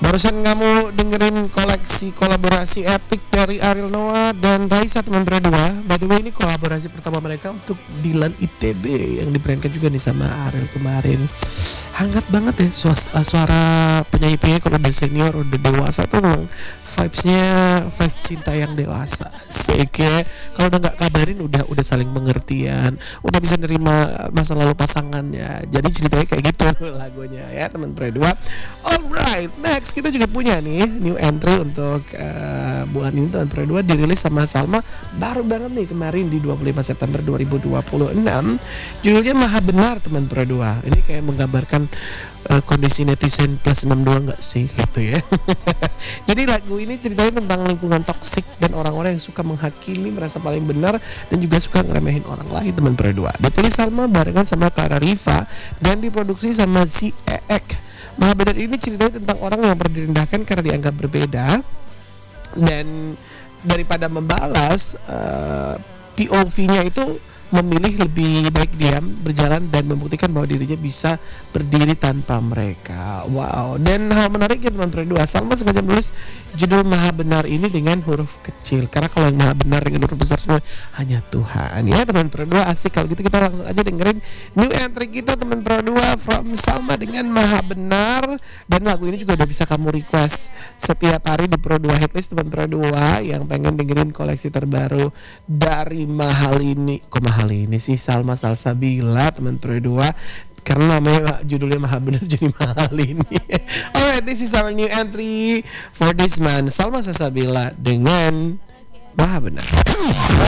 Barusan kamu dengerin koleksi kolaborasi epic dari Ariel Noah dan Raisa teman berdua. By the way, ini kolaborasi pertama mereka untuk Dilan ITB yang diperankan juga nih sama Ariel kemarin. Hangat banget ya suara penyanyi-penyanyi kalau udah senior, udah dewasa tuh memang vibes-nya vibes cinta yang dewasa. Seke kalau udah nggak kabarin udah saling pengertian, udah bisa nerima masa lalu pasangannya. Jadi ceritanya kayak gitu lagunya ya teman berdua. Alright, next kita juga punya nih new entry untuk bulan ini teman berdua dirilis sama Salma baru banget nih kemarin di 25 September 2026. Judulnya Maha Benar teman berdua. Ini kayak menggambarkan kondisi netizen plus 62 nggak sih gitu ya. Jadi lagu ini ceritanya tentang lingkungan toksik dan orang-orang yang suka menghakimi, merasa paling benar dan juga suka ngeremehin orang lain teman berdua. Ditulis Salma barengan sama Clara Riva dan diproduksi sama si Eek. Maha Benar ini ceritanya tentang orang yang pernah direndahkan karena dianggap berbeda dan daripada membalas POV-nya itu memilih lebih baik diam, berjalan dan membuktikan bahwa dirinya bisa berdiri tanpa mereka. Wow. Dan hal menarik ya teman berdua, Salma sengaja menulis judul Maha Benar ini dengan huruf kecil karena kalau yang Maha Benar dengan huruf besar semua hanya Tuhan. Ya teman berdua, asik. Kalau gitu kita langsung aja dengerin new entry kita teman berdua from Salma dengan Maha Benar. Dan lagu ini juga udah bisa kamu request setiap hari di Pro 2 Hitlist teman berdua yang pengen dengerin koleksi terbaru dari Mahal ini. Kok Mahal ini sih Salma Salsabila teman berdua karena namanya judulnya Maha Benar jadi Mahal ini. Alright, this is our new entry for this month. Salma Salsabila dengan Maha Benar.